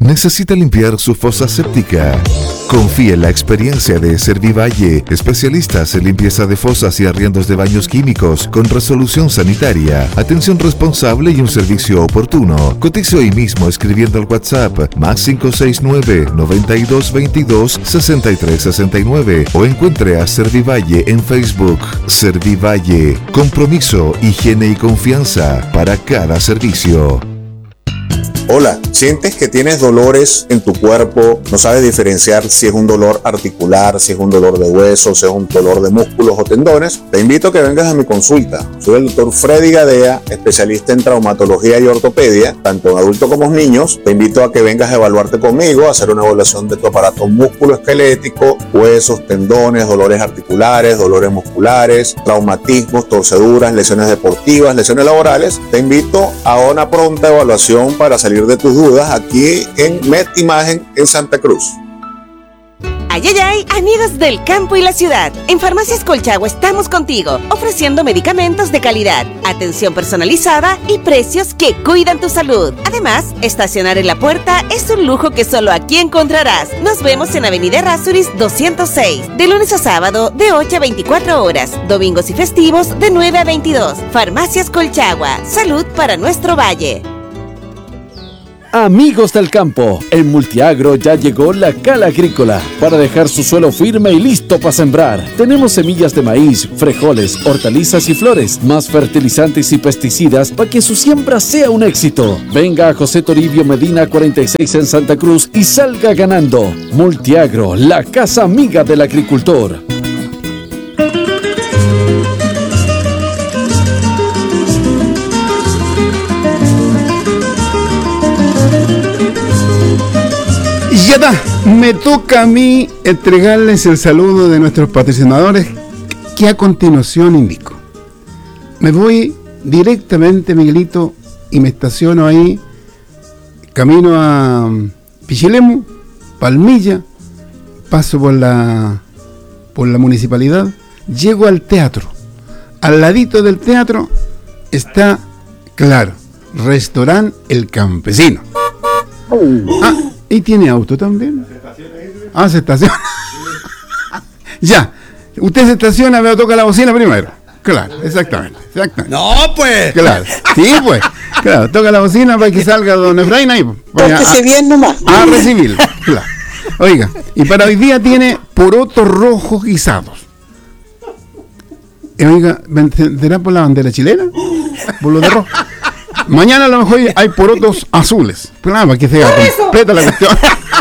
¿Necesita limpiar su fosa séptica? Confía en la experiencia de Servivalle, especialistas en limpieza de fosas y arriendos de baños químicos con resolución sanitaria, atención responsable y un servicio oportuno. Cotice hoy mismo escribiendo al WhatsApp +569 9222 6369 o encuentre a Servivalle en Facebook. Servivalle, compromiso, higiene y confianza para cada servicio. Hola, ¿sientes que tienes dolores en tu cuerpo? ¿No sabes diferenciar si es un dolor articular, si es un dolor de huesos, si es un dolor de músculos o tendones? Te invito a que vengas a mi consulta. Soy el doctor Freddy Gadea, especialista en traumatología y ortopedia, tanto en adultos como en niños. Te invito a que vengas a evaluarte conmigo, a hacer una evaluación de tu aparato musculoesquelético, huesos, tendones, dolores articulares, dolores musculares, traumatismos, torceduras, lesiones deportivas, lesiones laborales. Te invito a una pronta evaluación para salir de tus dudas aquí en Med Imagen en Santa Cruz. Ay, ay, ay, amigos del campo y la ciudad. En Farmacias Colchagua estamos contigo, ofreciendo medicamentos de calidad, atención personalizada y precios que cuidan tu salud. Además, estacionar en la puerta es un lujo que solo aquí encontrarás. Nos vemos en Avenida Errázuriz 206, de lunes a sábado de 8 a 24 horas, domingos y festivos de 9 a 22. Farmacias Colchagua, salud para nuestro valle. Amigos del campo, en Multiagro ya llegó la Cala Agrícola para dejar su suelo firme y listo para sembrar. Tenemos semillas de maíz, frijoles, hortalizas y flores, más fertilizantes y pesticidas para que su siembra sea un éxito. Venga a José Toribio Medina 46 en Santa Cruz y salga ganando. Multiagro, la casa amiga del agricultor. Y ya está, me toca a mí entregarles el saludo de nuestros patrocinadores, que a continuación indico. Me voy directamente, Miguelito, y me estaciono ahí, camino a Pichilemu, Palmilla, paso por la municipalidad, llego al teatro. Al ladito del teatro está, claro, Restaurante El Campesino. ¿Y tiene auto también? Se estaciona. Ya. Usted se estaciona, pero toca la bocina primero. Claro, exactamente. No, pues. Claro. Sí, pues. Claro, toca la bocina para que salga don Efraín ahí. Pórtese bien nomás. A recibirlo. Claro. Oiga, y para hoy día tiene porotos rojos guisados. Oiga, ¿vendrá por la bandera chilena? Por lo de rojo. Mañana a lo mejor hay porotos azules. Claro, para que sea completa la cuestión.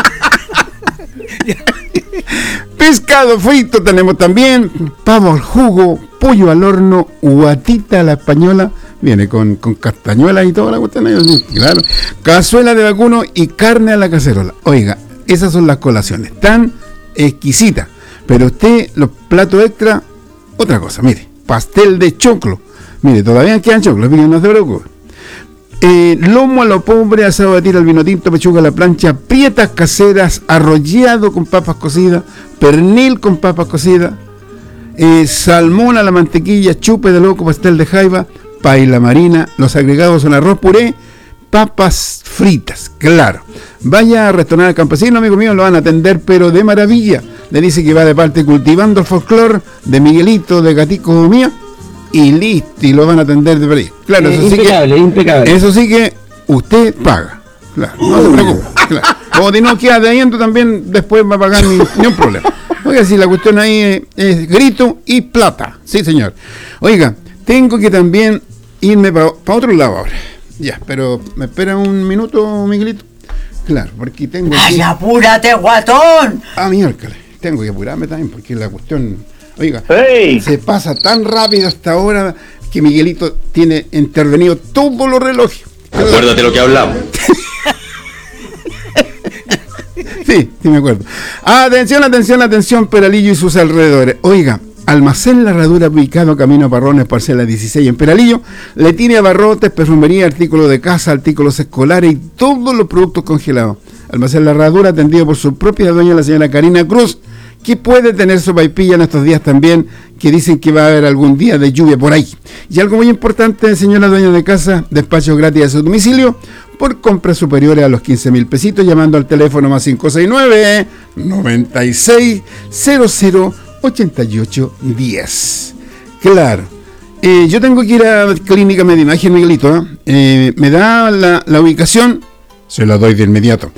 Pescado frito tenemos también, pavo al jugo, pollo al horno, guatita a la española, viene con castañuelas y toda la cuestión, claro, cazuela de vacuno y carne a la cacerola. Oiga, esas son las colaciones, tan exquisitas. Pero usted, los platos extra, otra cosa, mire, pastel de choclo. Mire, todavía quedan choclos, no se preocupe. Lomo a lo pobre, asado de tira al vino tinto, pechuga a la plancha, prietas caseras, arrollado con papas cocidas, pernil con papas cocidas, salmón a la mantequilla, chupe de loco, pastel de jaiba, paella marina. Los agregados son arroz puré, papas fritas, claro. Vaya a Restaurante El Campesino, amigo mío, lo van a atender pero de maravilla. Le dice que va de parte Cultivando el Folclor, de Miguelito, de Gatico Mía, y listo, y lo van a atender de por ahí. Claro, eso impecable, sí que, impecable. Eso sí que usted paga. Claro, no se preocupe. Claro. Como si no queda de adentro también, después va a pagar ni un problema. Oiga, si la cuestión ahí es grito y plata. Sí, señor. Oiga, tengo que también irme para otro lado ahora. Ya, pero ¿me espera un minuto, Miguelito? Claro, porque tengo que... ¡Ay, apúrate, guatón! Miércoles, tengo que apurarme también porque la cuestión... Oiga, hey, se pasa tan rápido hasta ahora que Miguelito tiene intervenido todos los relojes. Acuérdate lo que hablamos. Sí, me acuerdo. Atención, Peralillo y sus alrededores. Oiga, Almacén La Herradura, ubicado camino a Parrones, parcela 16 en Peralillo, le tiene abarrotes, perfumería, artículos de casa, artículos escolares y todos los productos congelados. Almacén La Herradura, atendido por su propia dueña, la señora Karina Cruz, que puede tener sopaipilla en estos días también, que dicen que va a haber algún día de lluvia por ahí. Y algo muy importante, señora dueña de casa, despacho gratis a su domicilio, por compras superiores a los 15.000 pesitos, llamando al teléfono más 569 96 00 88 10. Claro. Yo tengo que ir a Clínica Medimagen, Miguelito. ¿Me da la ubicación? Se la doy de inmediato.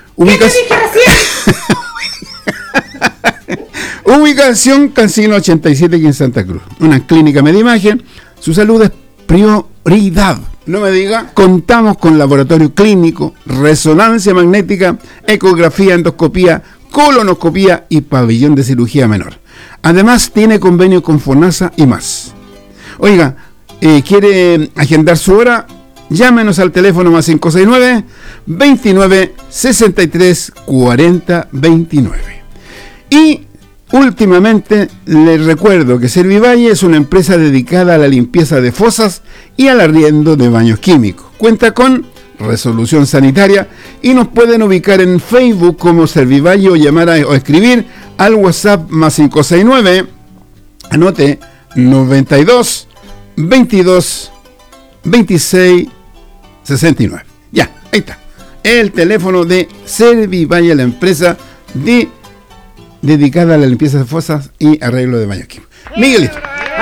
Ubicación Cancino 87 aquí en Santa Cruz. Una clínica Medimagen. Su salud es prioridad. No me diga. Contamos con laboratorio clínico, resonancia magnética, ecografía, endoscopía, colonoscopía y pabellón de cirugía menor. Además tiene convenio con FONASA y más. Oiga, ¿quiere agendar su hora? Llámenos al teléfono más 569 29 63 40 29. Y últimamente les recuerdo que Servivalle es una empresa dedicada a la limpieza de fosas y al arriendo de baños químicos. Cuenta con resolución sanitaria y nos pueden ubicar en Facebook como Servivalle o llamar o escribir al WhatsApp más 569, anote, 92 22 26 69. Ya, ahí está. El teléfono de Servivalle, la empresa dedicada a la limpieza de fosas y arreglo de baños químicos. Miguelito.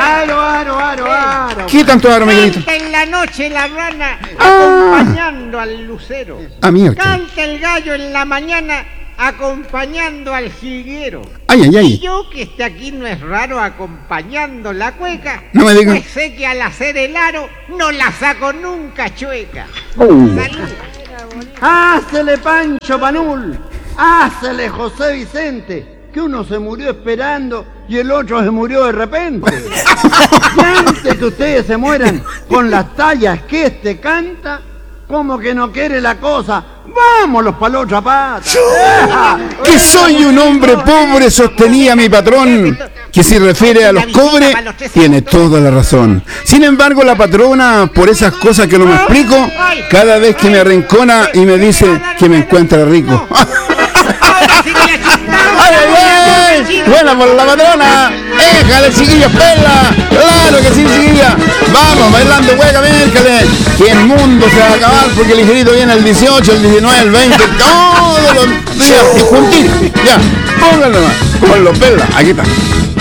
Aro. ¿Qué tanto aro, Miguelito? Canta en la noche la rana acompañando al lucero. Mierda. Canta el gallo en la mañana acompañando al jilguero. Ay. Y yo, que esté aquí, no es raro, acompañando la cueca. No me digas. Pues sé que al hacer el aro no la saco nunca chueca. Salud. Hácele Pancho Panul, hácele José Vicente, que uno se murió esperando y el otro se murió de repente. Y antes que ustedes se mueran con las tallas que este canta, como que no quiere la cosa, vámonos para la otra pata. Que soy un hombre pobre, sostenía mi patrón, que si refiere a los cobres, tiene toda la razón. Sin embargo, la patrona, por esas cosas que no me explico, cada vez que me arrincona y me dice que me encuentra rico. ¡Ay! ¡Buena por la patrona! ¡Éjale, chiquillos, pela! ¡Claro que sí, chiquilla! ¡Vamos, bailando hueca, mírcale! Que el mundo se va a acabar porque el ligerito viene el 18, el 19, el 20, todos los días, y juntito. Ya, pónganlo más, con los pelas, aquí está.